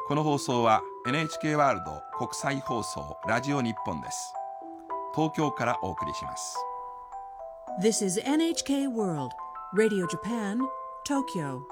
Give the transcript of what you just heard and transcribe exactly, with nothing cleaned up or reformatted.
この放送は エヌエイチケー ワールド国際放送ラジオ日本です。東京からお送りします。 This is エヌエイチケー World Radio Japan, Tokyo.